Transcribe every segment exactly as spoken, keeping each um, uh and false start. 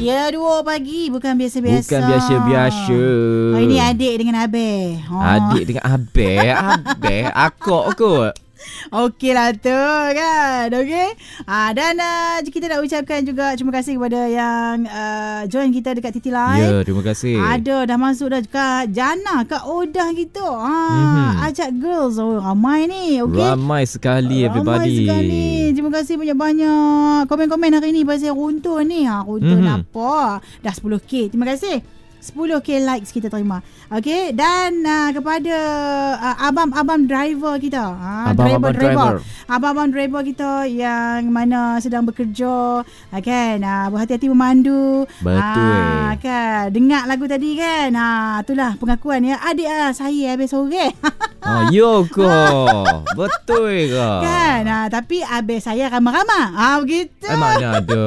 Ya, dua pagi. Bukan biasa-biasa. Bukan biasa-biasa. Oh, ini adik dengan abang. Oh. Adik dengan abang. Abang. Akak kot. Okey lah tu kan. Okey. Ah, dan uh, kita nak ucapkan juga terima kasih kepada yang uh, join kita dekat Titi Live. Ya, terima kasih. Ada dah masuk dah Kak Jana, Kak Odah gitu. Ah, mm-hmm. Ajak girls. Oh, ramai ni. Okey. Ramai sekali everybody. Ramai sekali. Terima kasih banyak-banyak. Komen-komen hari ni pasal runtun ni. Ha, runtun mm-hmm. apa? Dah sepuluh K. Terima kasih. sepuluh K likes kita terima. Okey, dan uh, kepada uh, abang-abang driver kita. Ha, abang-abang driver. Abang-abang driver kita yang mana sedang bekerja, uh, kan? Uh, berhati-hati memandu. Betul. Uh, kan? Dengar lagu tadi kan? Ha, itulah pengakuan ya. Adik ah, saya habis sore. Ah, yo ko. Betul ke? Kan? Uh, tapi habis saya ramah-ramah. Ah, begitu. Eh, mana ada.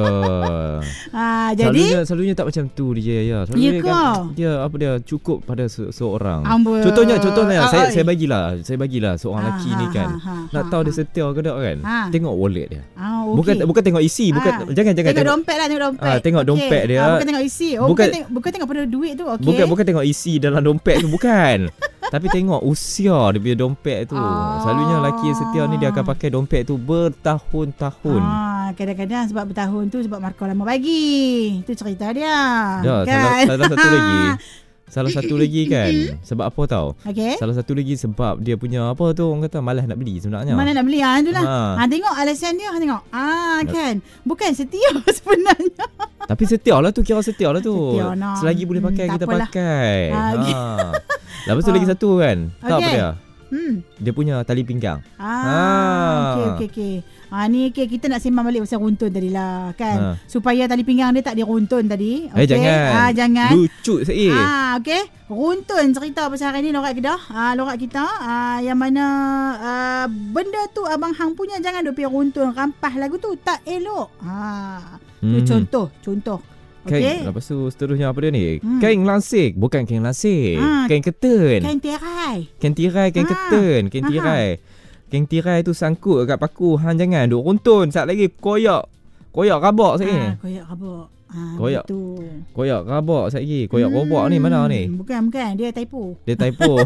Ah, jadi selalunya, selalunya tak macam tu dia ya. Selalunya ya kan dia apa dia cukup pada se- seorang. Ambul. Contohnya contohnya ah, saya oi. saya bagilah, saya bagilah seorang ha, lelaki ha, ni kan. Ha, ha, nak ha, tahu ha. dia setia ke tak kan? Ha. Tengok wallet dia. Ah, okay. Bukan bukan tengok isi, bukan ah. jangan jangan tengok tengok dompet lah, tengok dompet. Ah, tengok okay. dompet dia. Ah, bukan tengok isi. Oh, bukan bukan tengok, bukan tengok pada duit tu. Okey. Bukan bukan tengok isi dalam dompet tu bukan. Tapi tengok usia dia punya dompet tu. Ah. Selalunya lelaki yang setia ni dia akan pakai dompet tu bertahun-tahun. Ah, kadang-kadang sebab bertahun tu sebab markah lama bagi. Itu cerita dia. Ya, kan? salah, salah satu lagi. Salah satu lagi kan. Sebab apa tahu? Okay. Salah satu lagi sebab dia punya apa tu orang kata malas nak beli sebenarnya. Mana nak beli ah itulah. Ha. Ha, tengok alasan dia, tengok. Ah, kan. Bukan setia sebenarnya. Tapi setia lah tu, kira setia lah tu. Setia, no. Selagi boleh pakai hmm, kita apalah. pakai. Ha, okay. Ha. Lepas tu Oh. lagi satu kan. Tahu Okay. apa dia? Hmm. Dia punya tali pinggang. Ah, Ha. okey okey okey. Ah ni okay, kita nak sembang balik pasal runtun tadilah kan. Ha. Supaya tali pinggang dia tak diruntun tadi. Eh Okey. jangan. Ah jangan. Lucu sekali. Ah okey. Runtun cerita pasal hari ni lorak Kedah. Ah lorak kita ah yang mana ah, benda tu abang hang punya jangan duk pi runtun rampah lagu tu tak elok. Ha. Tu Hmm. contoh, contoh. Kain, Okey. lepas tu seterusnya apa dia ni? Hmm. Kain lansik. Bukan kain lansik. Ha, Kain ketan. Kain tirai. Kain tirai, kain Ha. ketan. Kain Ha. tirai. Kain tirai tu sangkut kat paku. Han jangan duk runtun. Sat lagi koyak. Koyak rabak sekali. Ah, koyak rabak. Ah, Koyak. betul. Koyak rabak sat lagi. Koyak robot ni mana ni? Bukan, bukan. Dia typo. Dia typo.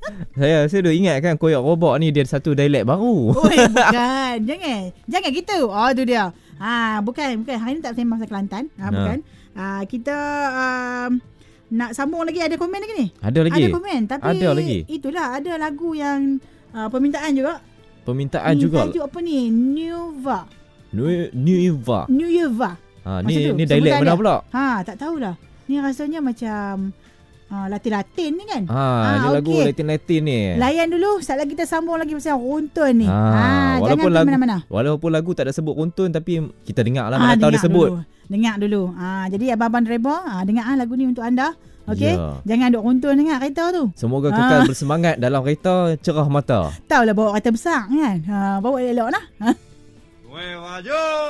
saya saya dah ingat kan koyak robot ni dia satu dialek baru. Oi, bukan. Jangan. Jangan gitu. Oh, tu dia. Ha, bukan, bukan. Hari ni tak sembang pasal Kelantan. Ha, Nah. bukan. Ha, kita um, nak sambung lagi. Ada komen lagi ni? Ada lagi? Ada komen. Tapi Ada lagi? itulah. Ada lagu yang uh, permintaan juga. Permintaan Ni juga. tajuk apa ni? Nueva. New New Eva. Nueva. Ha, Macam ni tu, ni dialek sebutan mana dia. pula? Ha, tak tahulah. Ni rasanya macam uh, Latin-Latin ni kan? Ha, ni lagu okey. Latin-Latin ni. Layan dulu. Saat lagi kita sambung lagi pasal runtun ni. Ha, Ha, walaupun jangan pergi lagu mana-mana. walaupun lagu tak ada sebut runtun tapi kita dengar lah Ah, mana tahu dia dengar sebut. Dulu. Dengar dulu. Ah, jadi abang-abang driver, ah, dengar ah lagu ni untuk anda. Okey? Ya. Jangan duk runtun dengar kereta tu. Semoga Ah. kekal bersemangat dalam kereta, cerah mata. Tahulah bawa kereta besar kan. Ha, bawa elok lah. Ha. Nueva York.